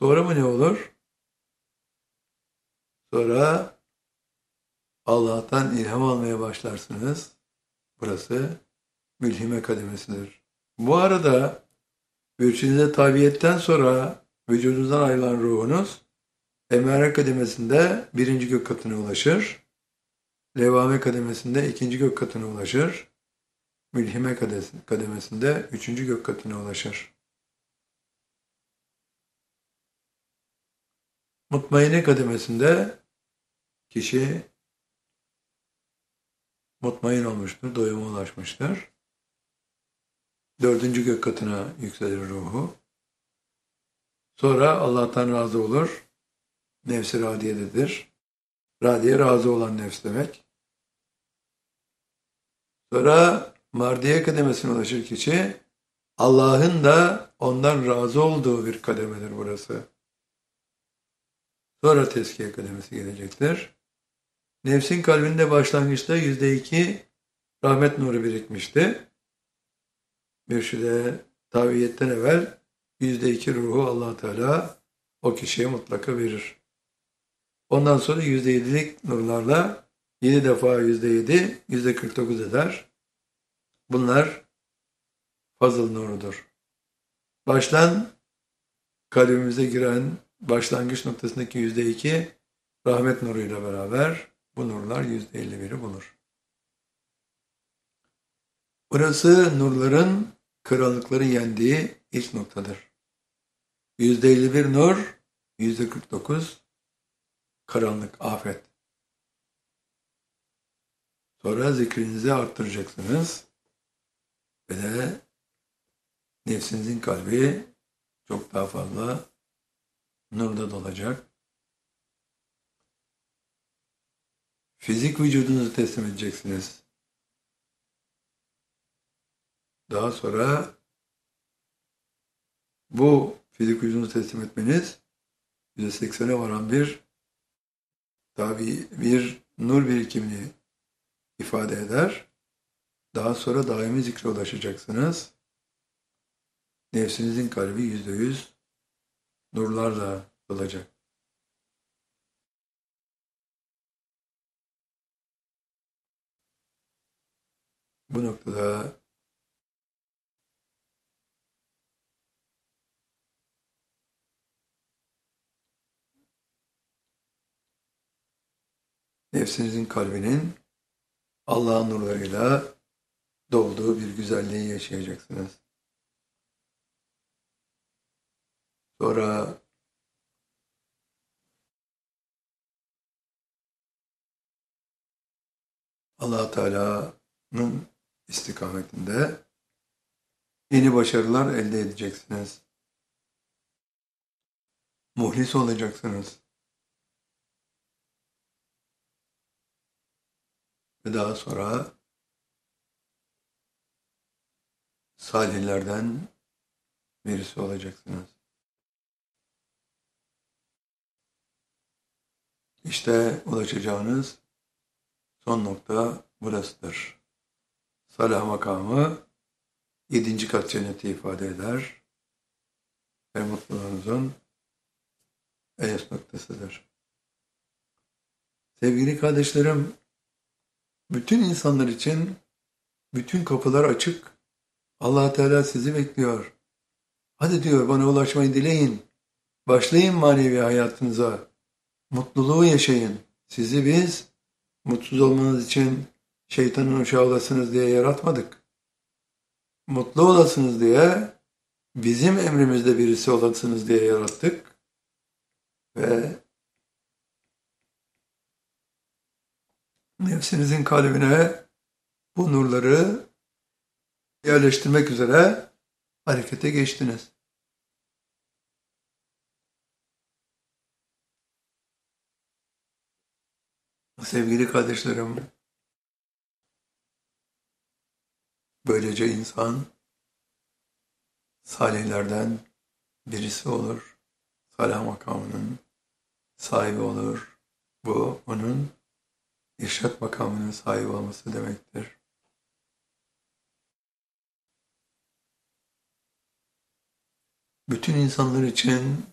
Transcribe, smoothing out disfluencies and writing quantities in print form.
Sonra mı ne olur? Sonra Allah'tan ilham almaya başlarsınız. Burası mülhime kademesidir. Bu arada mürşidinize tabiyetten sonra vücudunuzdan ayrılan ruhunuz emare kademesinde birinci gök katına ulaşır. Levame kademesinde ikinci gök katına ulaşır. Mülhime kademesinde üçüncü gök katına ulaşır. Mutmainne kademesinde kişi mutmain olmuştur, doyuma ulaşmıştır. Dördüncü gök katına yükselir ruhu. Sonra Allah'tan razı olur. Nefs-i radiyededir. Radiye razı olan nefs demek. Sonra mardiye kademesine ulaşır kişi. Allah'ın da ondan razı olduğu bir kademedir burası. Sonra tezkiye kademesi gelecektir. Nefsin kalbinde başlangıçta %2 rahmet nuru birikmişti. Mürşide tabiyetten evvel %2 ruhu Allah Teala o kişiye mutlaka verir. Ondan sonra %7'lik nurlarla 7 defa %7, %49 eder. Bunlar fazıl nurudur. Baştan kalbimize giren başlangıç noktasındaki %2 rahmet nuruyla beraber bu nurlar %51'i bulur. Burası nurların, karanlıkları yendiği ilk noktadır. %51 nur, %49 karanlık, afet. Sonra zikrinizi arttıracaksınız ve de nefsinizin kalbi çok daha fazla nurda dolacak. Fizik vücudunuzu teslim edeceksiniz. Daha sonra bu fizik vücudunuzu teslim etmeniz %80'e varan bir nur birikimini ifade eder. Daha sonra daimi zikre ulaşacaksınız. Nefsinizin kalbi %100 nurlarla dolacak. Bu noktada nefsinizin kalbinin Allah'ın nurlarıyla dolduğu bir güzelliği yaşayacaksınız. Sonra Allah Teala'nın istikametinde yeni başarılar elde edeceksiniz. Muhlis olacaksınız. Ve daha sonra salihlerden birisi olacaksınız. İşte ulaşacağınız son nokta burasıdır. Salah makamı 7. kat cenneti ifade eder ve mutluluğunuzun esas noktasıdır. Sevgili kardeşlerim, bütün insanlar için bütün kapılar açık. Allah Teala sizi bekliyor. Hadi diyor, bana ulaşmayı dileyin. Başlayın manevi hayatınıza. Mutluluğu yaşayın. Sizi biz mutsuz olmanız için şeytanın uşağı olasınız diye yaratmadık. Mutlu olasınız diye, bizim emrimizde birisi olasınız diye yarattık. Ve nefsinizin kalbine bu nurları yerleştirmek üzere harekete geçtiniz. Sevgili kardeşlerim, böylece insan salihlerden birisi olur. Salah makamının sahibi olur. Bu onun irşad makamının sahibi olması demektir. Bütün insanlar için